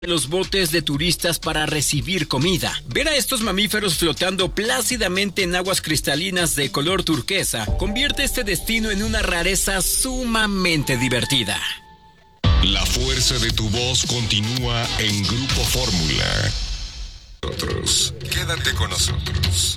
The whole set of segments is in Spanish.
los botes de turistas para recibir comida. Ver a estos mamíferos flotando plácidamente en aguas cristalinas de color turquesa convierte este destino en una rareza sumamente divertida. La fuerza de tu voz continúa en Grupo Fórmula. Quédate con nosotros.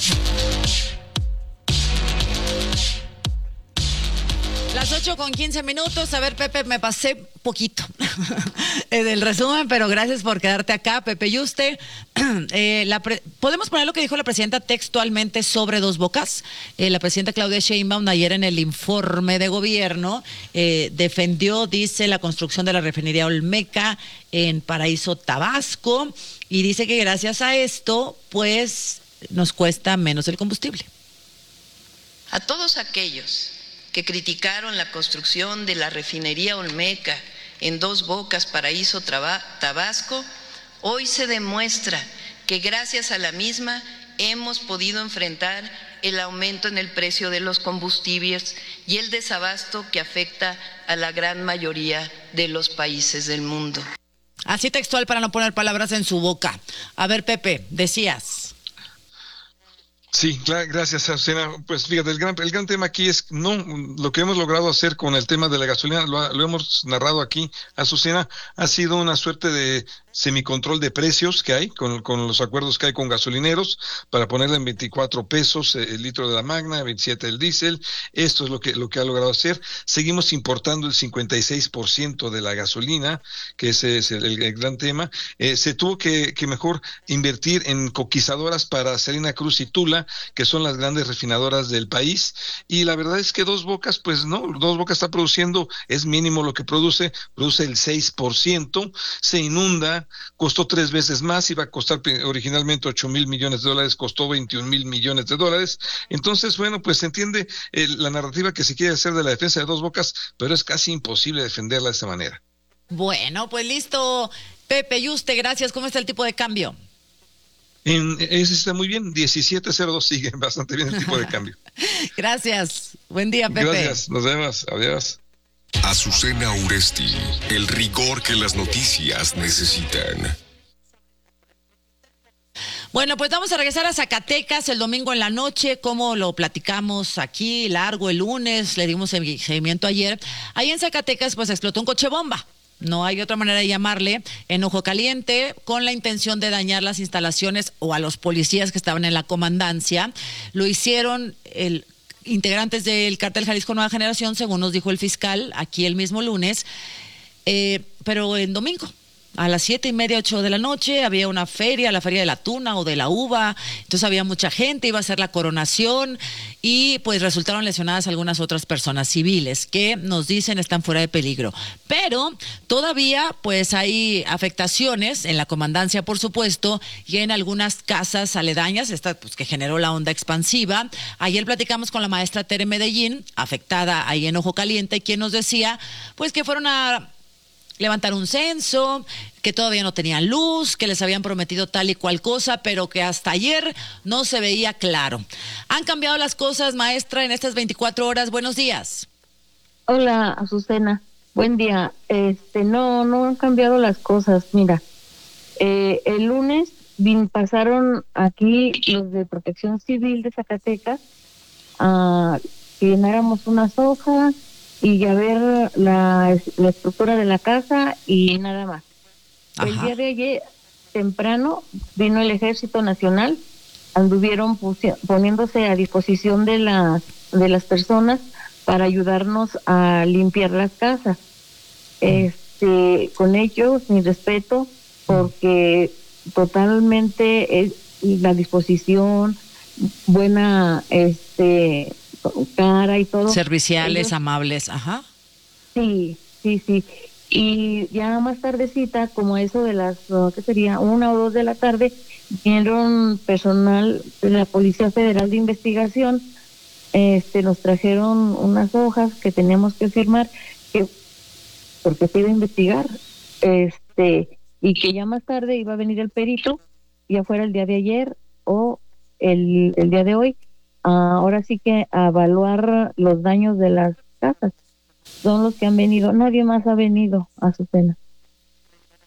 Las 8:15. A ver, Pepe, me pasé poquito del resumen, pero gracias por quedarte acá, Pepe Yuste. ¿Podemos poner lo que dijo la presidenta textualmente sobre Dos Bocas? La presidenta Claudia Sheinbaum ayer en el informe de gobierno defendió, dice, la construcción de la refinería Olmeca en Paraíso, Tabasco, y dice que gracias a esto, pues, nos cuesta menos el combustible. A todos aquellos que criticaron la construcción de la refinería Olmeca en Dos Bocas, Paraíso, Tabasco, hoy se demuestra que gracias a la misma hemos podido enfrentar el aumento en el precio de los combustibles y el desabasto que afecta a la gran mayoría de los países del mundo. Así textual para no poner palabras en su boca. A ver, Pepe, decías. Sí, gracias, Azucena. Pues fíjate, el gran tema aquí es lo que hemos logrado hacer con el tema de la gasolina, lo hemos narrado aquí, Azucena, ha sido una suerte de semicontrol de precios que hay con los acuerdos que hay con gasolineros para ponerle en 24 pesos el litro de la Magna, 27 el diésel. Esto es lo que ha logrado hacer. Seguimos importando el 56% de la gasolina, que ese es el gran tema. Se tuvo que mejor invertir en coquizadoras para Salina Cruz y Tula, que son las grandes refinadoras del país, y la verdad es que Dos Bocas, pues no, Dos Bocas está produciendo, es mínimo lo que produce el 6%, se inunda, costó 3 veces más, iba a costar originalmente $8,000 millones, costó $21,000 millones. Entonces, bueno, pues se entiende la narrativa que se quiere hacer de la defensa de Dos Bocas, pero es casi imposible defenderla de esta manera. Bueno, pues listo, Pepe Yuste, gracias. ¿Cómo está el tipo de cambio? Ese está muy bien, 17.02, sigue bastante bien el tipo de cambio. Gracias, buen día, Pepe. Gracias, nos vemos, adiós. Azucena Uresti, el rigor que las noticias necesitan. Bueno, pues vamos a regresar a Zacatecas el domingo en la noche, como lo platicamos aquí, largo el lunes, le dimos seguimiento ayer. Ahí en Zacatecas, pues explotó un coche bomba. No hay otra manera de llamarle, en Ojo Caliente, con la intención de dañar las instalaciones o a los policías que estaban en la comandancia. Lo hicieron integrantes del Cártel Jalisco Nueva Generación, según nos dijo el fiscal, aquí el mismo lunes, pero en domingo. A las 7:30, 8 de la noche, había una feria, la feria de la tuna o de la uva, entonces había mucha gente, iba a ser la coronación y pues resultaron lesionadas algunas otras personas civiles que nos dicen están fuera de peligro. Pero todavía pues hay afectaciones en la comandancia, por supuesto, y en algunas casas aledañas, esta pues que generó la onda expansiva. Ayer platicamos con la maestra Tere Medellín, afectada ahí en Ojo Caliente, quien nos decía pues que fueron a levantar un censo, que todavía no tenían luz, que les habían prometido tal y cual cosa, pero que hasta ayer no se veía claro. ¿Han cambiado las cosas, maestra, en estas 24 horas? Buenos días. Hola, Azucena. Buen día. No han cambiado las cosas. Mira, el lunes pasaron aquí los de Protección Civil de Zacatecas a que llenáramos unas hojas y a ver la estructura de la casa y nada más. Ajá. El día de ayer, temprano, vino el Ejército Nacional, anduvieron poniéndose a disposición de las personas para ayudarnos a limpiar las casas. Con ellos, mi respeto, porque totalmente es la disposición, buena, cara y todo. Serviciales, amables, ajá. Sí. Y ya más tardecita, como eso de las, ¿qué sería? 1 o 2 de la tarde, vinieron personal de la Policía Federal de Investigación, nos trajeron unas hojas que teníamos que firmar, porque se iba a investigar, y que ya más tarde iba a venir el perito, ya fuera el día de ayer o el día de hoy, ahora sí que a evaluar los daños de las casas. Son los que han venido, nadie más ha venido, Azucena.